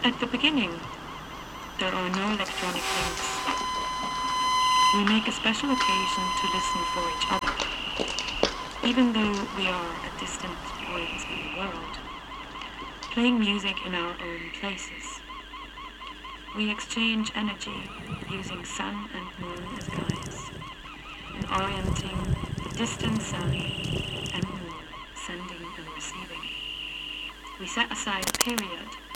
At the beginning, there are no electronic links. We make a special occasion to listen for each other, even though we are at distant points in the world, playing music in our own places. We exchange energy using sun and moon as guides, and orienting the distant sun and moon, sending and receiving. We set aside a period